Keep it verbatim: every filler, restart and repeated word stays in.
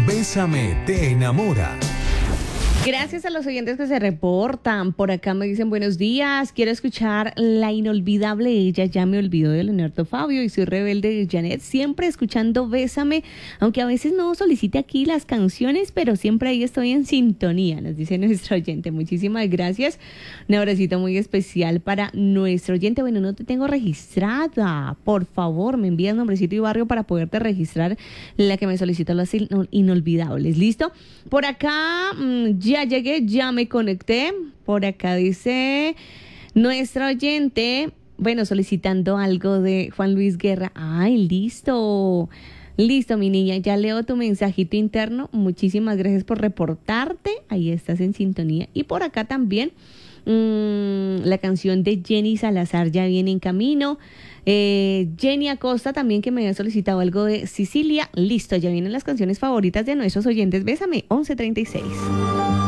Bésame te enamora. Gracias a los oyentes que se reportan. Por acá me dicen buenos días. Quiero escuchar la inolvidable Ella ya me olvidó de Leonardo Fabio y Soy rebelde de Janet. Siempre escuchando Bésame, aunque a veces no solicite aquí las canciones, pero siempre ahí estoy en sintonía, nos dice nuestro oyente. Muchísimas gracias. Un abracito muy especial para nuestro oyente. Bueno, no te tengo registrada. Por favor, me envías nombrecito y barrio para poderte registrar la que me solicitó las inolvidables. ¿Listo? Por acá mmm, ya llegué, ya me conecté. Por acá dice nuestra oyente, bueno, solicitando algo de Juan Luis Guerra. Ay, listo. Listo, mi niña, ya leo tu mensajito interno. Muchísimas gracias por reportarte. Ahí estás en sintonía. Y por acá también mmm, la canción de Jenny Salazar ya viene en camino. Eh, Jenny Acosta también, que me había solicitado algo de Sicilia. Listo, ya vienen las canciones favoritas de nuestros oyentes. Bésame, once treinta y seis.